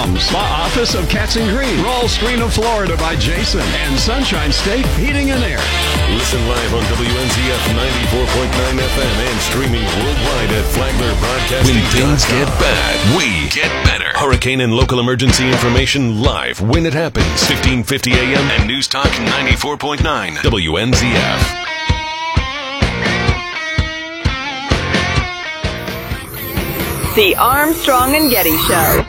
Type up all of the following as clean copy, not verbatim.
Palms, La Office of Cats and Green, Roll Screen of Florida by Jason, and Sunshine State Heating and Air. Listen live on WNZF 94.9 FM and streaming worldwide at Flagler Broadcasting. When things get bad, we get better. Hurricane and local emergency information live when it happens. 1550 AM and News Talk 94.9 WNZF. The Armstrong and Getty Show.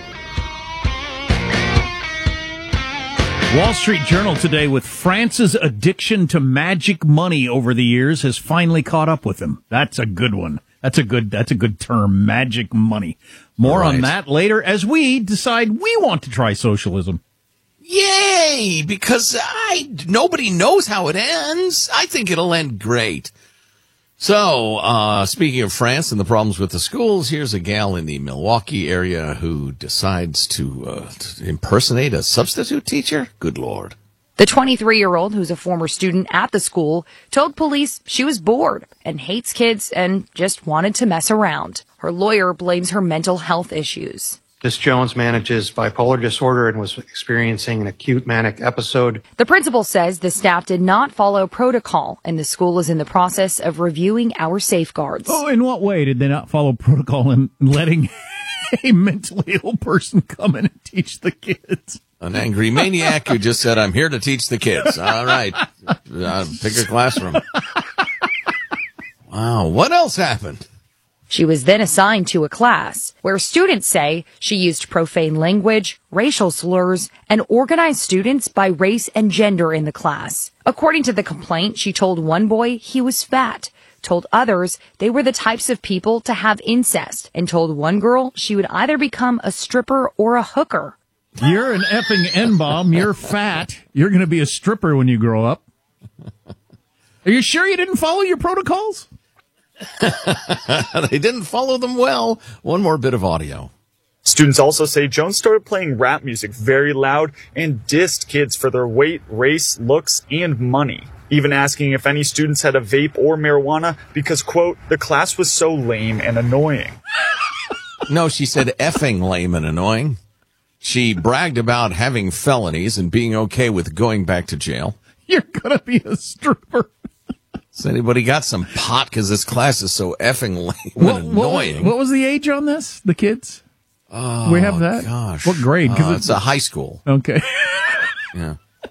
Wall Street Journal today with France's addiction to magic money over the years has finally caught up with him. That's a good one. That's a good term, magic money. More on that later as we decide we want to try socialism. Yay! Because nobody knows how it ends. I think it'll end great. So, speaking of France and the problems with the schools, here's a gal in the Milwaukee area who decides to impersonate a substitute teacher. Good Lord. The 23-year-old, who's a former student at the school, told police she was bored and hates kids and just wanted to mess around. Her lawyer blames her mental health issues. Miss Jones manages bipolar disorder and was experiencing an acute manic episode. The principal says the staff did not follow protocol, and the school is in the process of reviewing our safeguards. Oh, in what way did they not follow protocol in letting a mentally ill person come in and teach the kids? An angry maniac who just said, I'm here to teach the kids. All right. Pick a classroom. Wow. What else happened? She was then assigned to a class where students say she used profane language, racial slurs, and organized students by race and gender in the class. According to the complaint, she told one boy he was fat, told others they were the types of people to have incest, and told one girl she would either become a stripper or a hooker. You're an effing N-bomb. You're fat. You're going to be a stripper when you grow up. Are you sure you didn't follow your protocols? They didn't follow them well. One more bit of audio. Students also say Jones started playing rap music very loud and dissed kids for their weight, race, looks, and money. Even asking if any students had a vape or marijuana because, quote, the class was so lame and annoying. No, she said effing lame and annoying. She bragged about having felonies and being okay with going back to jail. You're going to be a stripper. Has anybody got some pot? Because this class is so effing lame and annoying. What was the age on this? The kids? Oh, we have that? Gosh. What grade? It's a high school. Okay. Yeah.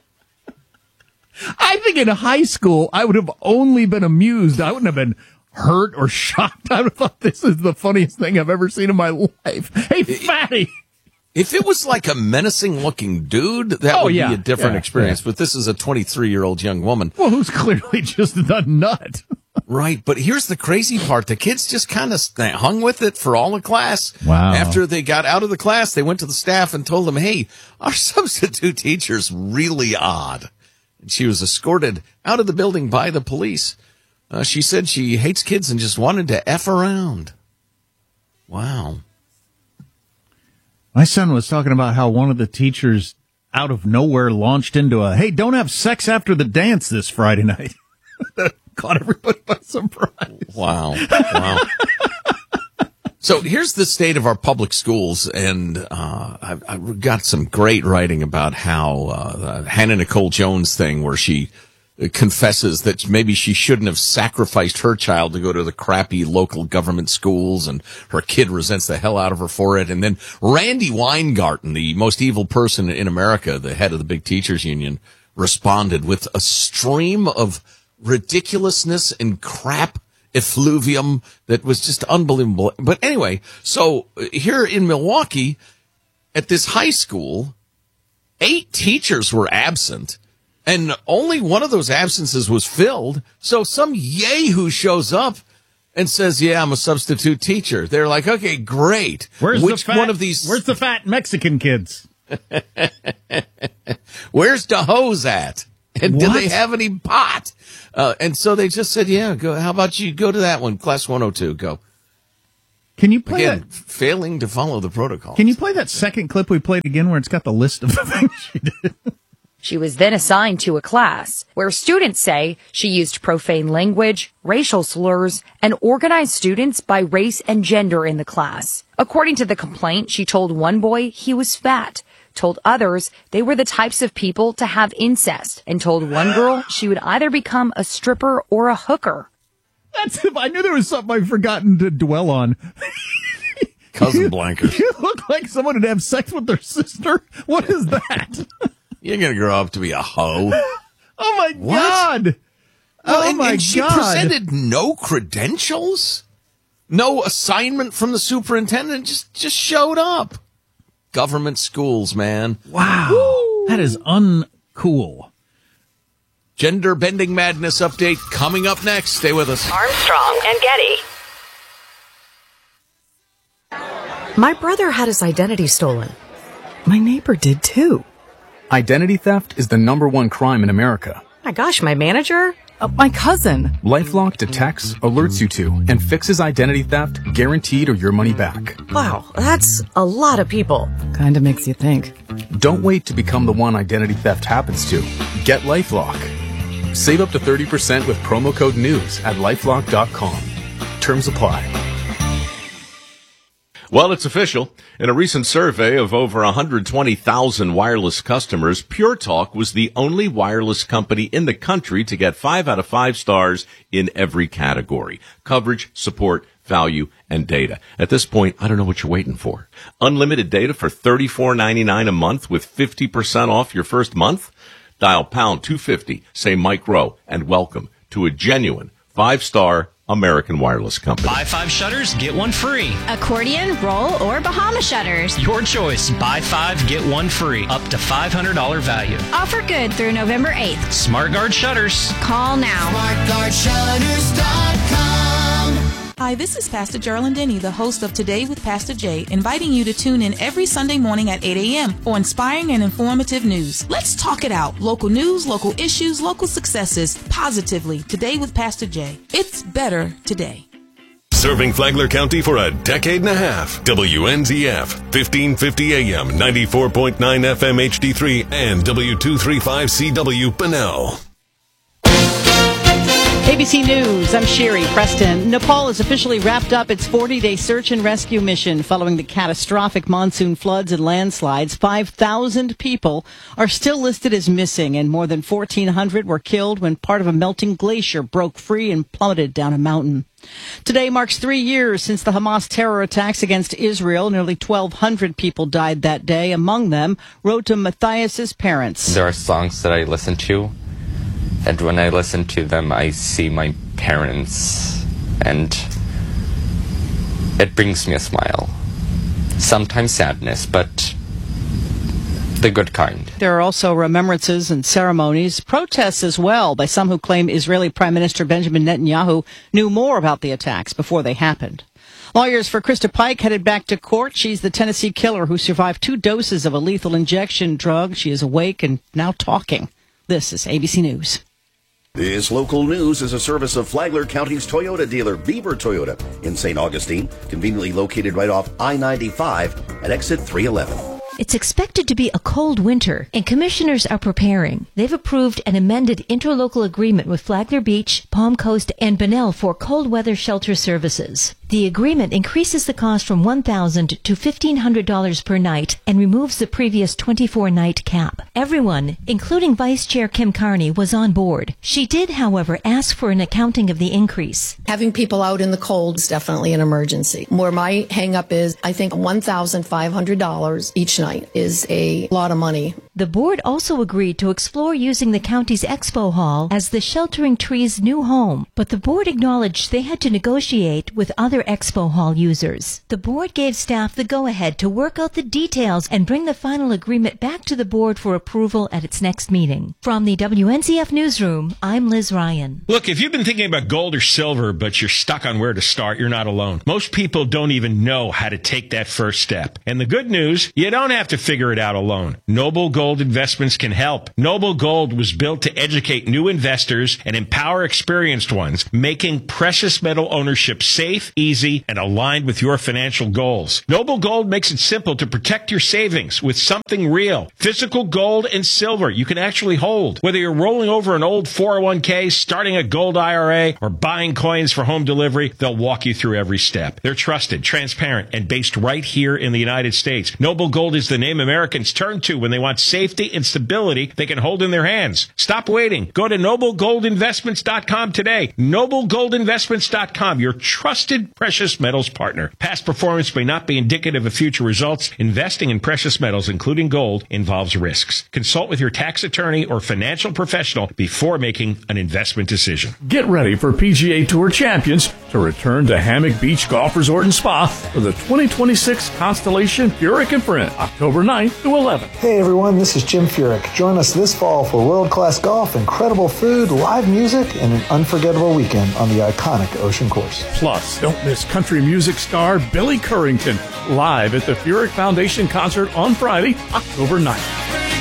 I think in high school, I would have only been amused. I wouldn't have been hurt or shocked. I would have thought this is the funniest thing I've ever seen in my life. Hey, fatty. If it was like a menacing-looking dude, that would be a different experience. But this is a 23-year-old young woman. Well, who's clearly just a nut. Right, but here's the crazy part. The kids just kind of hung with it for all of class. Wow. After they got out of the class, they went to the staff and told them, hey, our substitute teacher's really odd. And she was escorted out of the building by the police. She said she hates kids and just wanted to F around. Wow. My son was talking about how one of the teachers out of nowhere launched into a, hey, don't have sex after the dance this Friday night. That caught everybody by surprise. Wow. Wow. So here's the state of our public schools, and I've got some great writing about how Hannah Nicole Jones thing, where she confesses that maybe she shouldn't have sacrificed her child to go to the crappy local government schools, and her kid resents the hell out of her for it. And then Randy Weingarten, the most evil person in America, the head of the big teachers union, responded with a stream of ridiculousness and crap effluvium that was just unbelievable. But anyway, so here in Milwaukee at this high school, 8 teachers were absent. And only one of those absences was filled. So some yahoo shows up and says, yeah, I'm a substitute teacher. They're like, okay, great. Where's Which the fat, one of these? Where's the fat Mexican kids? Where's the hose at? And do What? they have any pot? And so they just said, yeah, go. How about you go to that one? Class 102, go. Can you play Again, that? failing to follow the protocol. Can you play that second clip we played again where it's got the list of the things she did? She was then assigned to a class where students say she used profane language, racial slurs, and organized students by race and gender in the class. According to the complaint, she told one boy he was fat, told others they were the types of people to have incest, and told one girl she would either become a stripper or a hooker. I knew there was something I'd forgotten to dwell on. Cousin Blankers. You look like someone would have sex with their sister. What is that? You're going to grow up to be a hoe. Oh, my God. And she presented no credentials? No assignment from the superintendent? Just showed up. Government schools, man. Wow. Woo. That is uncool. Gender bending madness update coming up next. Stay with us. Armstrong and Getty. My brother had his identity stolen. My neighbor did too. Identity theft is the #1 crime in America. My gosh, my manager? My cousin. LifeLock detects, alerts you to, and fixes identity theft, guaranteed or your money back. Wow, that's a lot of people. Kinda makes you think. Don't wait to become the one identity theft happens to. Get LifeLock. Save up to 30% with promo code NEWS at LifeLock.com. Terms apply. Well, it's official. In a recent survey of over 120,000 wireless customers, Pure Talk was the only wireless company in the country to get 5 out of 5 stars in every category: coverage, support, value, and data. At this point, I don't know what you're waiting for. Unlimited data for $34.99 a month with 50% off your first month? Dial pound 250, say Mike Rowe, and welcome to a genuine 5-star American wireless company. Buy 5 shutters, get 1 free. Accordion, roll, or Bahama shutters. Your choice. Buy 5, get 1 free. Up to $500 value. Offer good through November 8th. SmartGuard Shutters. Call now. SmartGuardShutters.com. Hi, this is Pastor Geraldine Denny, the host of Today with Pastor Jay, inviting you to tune in every Sunday morning at 8 a.m. for inspiring and informative news. Let's talk it out. Local news, local issues, local successes, positively. Today with Pastor Jay. It's better today. Serving Flagler County for a decade and a half. WNZF, 1550 AM, 94.9 FM HD3, and W235CW Bunnell. ABC News, I'm Sherry Preston. Nepal has officially wrapped up its 40-day search and rescue mission following the catastrophic monsoon floods and landslides. 5,000 people are still listed as missing, and more than 1,400 were killed when part of a melting glacier broke free and plummeted down a mountain. Today marks 3 years since the Hamas terror attacks against Israel. Nearly 1,200 people died that day. Among them, Rota Matthias's parents. There are songs that I listen to, and when I listen to them, I see my parents, and it brings me a smile. Sometimes sadness, but the good kind. There are also remembrances and ceremonies, protests as well by some who claim Israeli Prime Minister Benjamin Netanyahu knew more about the attacks before they happened. Lawyers for Krista Pike headed back to court. She's the Tennessee killer who survived 2 doses of a lethal injection drug. She is awake and now talking. This is ABC News. This local news is a service of Flagler County's Toyota dealer, Beaver Toyota, in St. Augustine, conveniently located right off I-95 at exit 311. It's expected to be a cold winter, and commissioners are preparing. They've approved an amended interlocal agreement with Flagler Beach, Palm Coast, and Bunnell for cold weather shelter services. The agreement increases the cost from $1,000 to $1,500 per night and removes the previous 24-night cap. Everyone, including Vice Chair Kim Carney, was on board. She did, however, ask for an accounting of the increase. Having people out in the cold is definitely an emergency. Where my hang-up is, I think $1,500 each night is a lot of money. The board also agreed to explore using the county's expo hall as the Sheltering Tree's new home, but the board acknowledged they had to negotiate with other expo hall users. The board gave staff the go-ahead to work out the details and bring the final agreement back to the board for approval at its next meeting. From the WNZF Newsroom, I'm Liz Ryan. Look, if you've been thinking about gold or silver, but you're stuck on where to start, you're not alone. Most people don't even know how to take that first step. And the good news, you don't have to figure it out alone. Noble Gold Gold Investments can help. Noble Gold was built to educate new investors and empower experienced ones, making precious metal ownership safe, easy, and aligned with your financial goals. Noble Gold makes it simple to protect your savings with something real. Physical gold and silver you can actually hold. Whether you're rolling over an old 401k, starting a gold IRA, or buying coins for home delivery, they'll walk you through every step. They're trusted, transparent, and based right here in the United States. Noble Gold is the name Americans turn to when they want safety and stability they can hold in their hands. Stop waiting. Go to noblegoldinvestments.com today. Noblegoldinvestments.com, your trusted precious metals partner. Past performance may not be indicative of future results. Investing in precious metals, including gold, involves risks. Consult with your tax attorney or financial professional before making an investment decision. Get ready for PGA Tour champions to return to Hammock Beach Golf Resort and Spa for the 2026 Constellation Furyk and Friends, October 9th to 11th. Hey everyone, this is Jim Furyk. Join us this fall for world-class golf, incredible food, live music, and an unforgettable weekend on the iconic Ocean Course. Plus, don't miss country music star Billy Currington live at the Furyk Foundation concert on Friday, October 9th.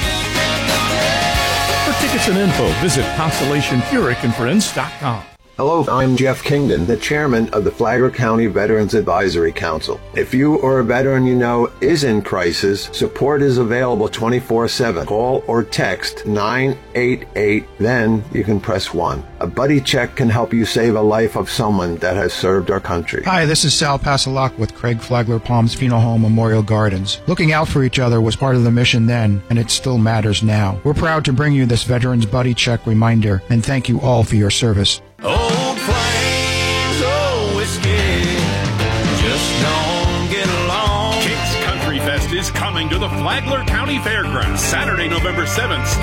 For tickets and info, visit ConstellationFurykandFriends.com. Hello, I'm Jeff Kingdon, the chairman of the Flagler County Veterans Advisory Council. If you or a veteran you know is in crisis, support is available 24/7. Call or text 988, then you can press 1. A buddy check can help you save a life of someone that has served our country. Hi, this is Sal Passalak with Craig Flagler Palms Funeral Home Memorial Gardens. Looking out for each other was part of the mission then, and it still matters now. We're proud to bring you this Veterans Buddy Check reminder, and thank you all for your service. Old Flames, old whiskey, just don't get along. King's Country Fest is coming to the Flagler County Fairgrounds Saturday, November 7th.